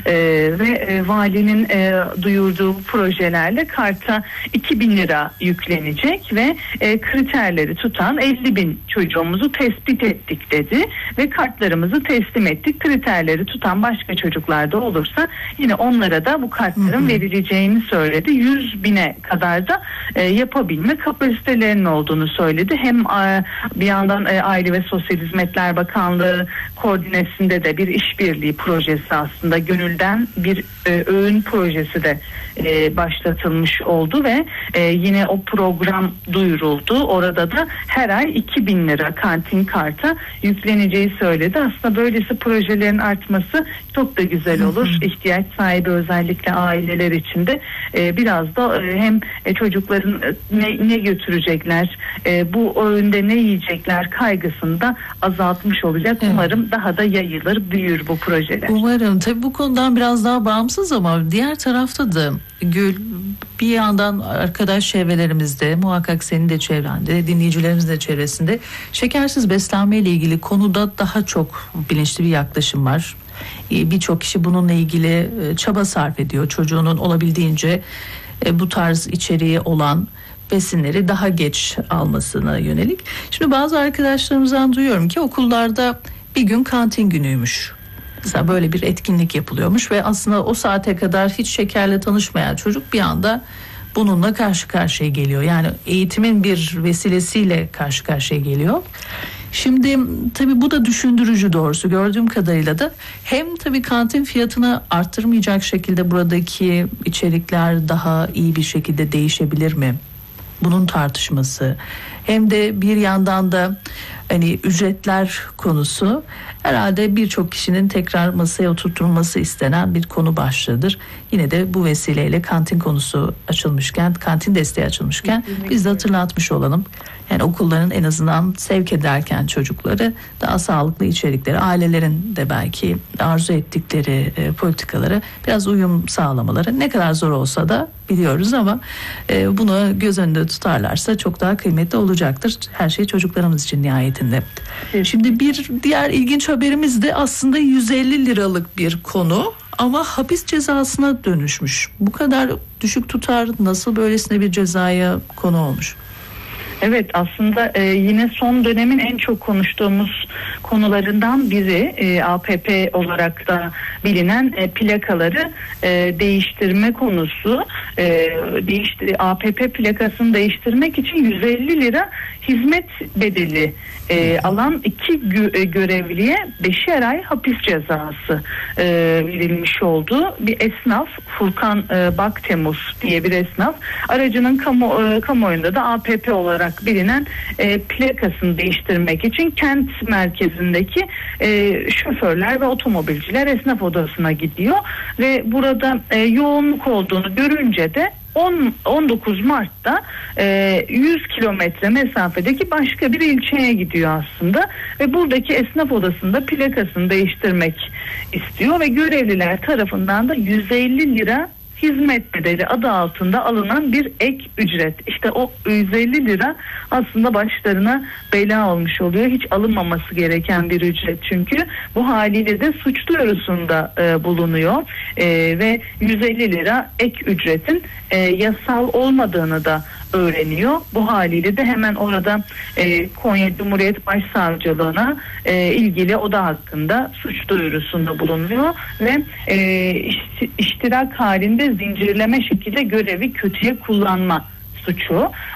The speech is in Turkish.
Ve valinin duyurduğu projelerle karta 2.000 lira yüklenecek ve kriterleri tutan 50.000 çocuğumuzu tespit ettik dedi ve kartlarımızı teslim ettik. Kriterleri tutan başka çocuklar da olursa yine onlara da bu kartların verileceğini söyledi. 100.000'e kadar da yapabilme kapasitelerinin olduğunu söyledi. Hem bir yandan Aile ve Sosyal Hizmetler Bakanlığı koordinesinde de bir işbirliği projesi, aslında gönülden bir öğün projesi de başlatılmış oldu ve yine o program duyuruldu. Orada da her ay 2.000 lira kantin karta yükleneceği söyledi. Aslında böylesi projelerin artması çok da güzel olur. İhtiyaç sahibi özellikle aileler için de biraz da hem çocukların ne götürecekler, bu öğünde ne yiyecekler kaygısını da azaltmış olacak. Evet. Umarım daha da yayılır, büyür bu projeler. Umarım. Tabii bu konudan biraz daha bağımsız ama diğer tarafta da Gül, bir yandan arkadaş çevrelerimizde, muhakkak senin de çevrende, dinleyicilerimizin de çevresinde şekersiz beslenme ile ilgili konuda daha çok bilinçli bir yaklaşım var. Birçok kişi bununla ilgili çaba sarf ediyor. Çocuğunun olabildiğince bu tarz içeriği olan besinleri daha geç almasına yönelik. Şimdi bazı arkadaşlarımızdan duyuyorum ki okullarda bir gün kantin günüymüş. Mesela böyle bir etkinlik yapılıyormuş ve aslında o saate kadar hiç şekerle tanışmayan çocuk bir anda bununla karşı karşıya geliyor. Yani eğitimin bir vesilesiyle karşı karşıya geliyor. Şimdi tabii bu da düşündürücü doğrusu, gördüğüm kadarıyla da hem tabii kantin fiyatını arttırmayacak şekilde buradaki içerikler daha iyi bir şekilde değişebilir mi? Bunun tartışması, hem de bir yandan da hani ücretler konusu herhalde birçok kişinin tekrar masaya oturtulması istenen bir konu başlığıdır. Yine de bu vesileyle kantin konusu açılmışken, kantin desteği açılmışken biz de hatırlatmış olalım. Yani okulların en azından sevk ederken çocukları daha sağlıklı içerikleri, ailelerin de belki arzu ettikleri politikalara biraz uyum sağlamaları, ne kadar zor olsa da biliyoruz ama bunu göz önünde tutarlarsa çok daha kıymetli olacaktır. Her şey çocuklarımız için nihayetinde. Evet. Şimdi bir diğer ilginç haberimiz de aslında 150 liralık bir konu ama hapis cezasına dönüşmüş. Bu kadar düşük tutar nasıl böylesine bir cezaya konu olmuş? Evet, aslında yine son dönemin en çok konuştuğumuz konularından biri APP olarak da bilinen plakaları değiştirme konusu. APP plakasını değiştirmek için 150 lira hizmet bedeli alan 2 görevliye 5'er ay hapis cezası verilmiş oldu. Bir esnaf, Furkan Baktemuz diye bir esnaf, aracının kamuoyunda da APP olarak bilinen plakasını değiştirmek için kent merkezindeki şoförler ve otomobilciler esnaf odasına gidiyor ve burada yoğunluk olduğunu görünce de 19 Mart'ta 100 kilometre mesafedeki başka bir ilçeye gidiyor aslında ve buradaki esnaf odasında plakasını değiştirmek istiyor ve görevliler tarafından da 150 lira hizmet bedeli adı altında alınan bir ek ücret. İşte o 150 lira aslında başlarına bela olmuş oluyor. Hiç alınmaması gereken bir ücret çünkü bu haliyle de suç duyurusunda bulunuyor ve 150 lira ek ücretin yasal olmadığını da öğreniyor. Bu haliyle de hemen orada Konya Cumhuriyet Başsavcılığına ilgili oda hakkında suç duyurusunda bulunuyor ve iştirak halinde zincirleme şekilde görevi kötüye kullanma suçu.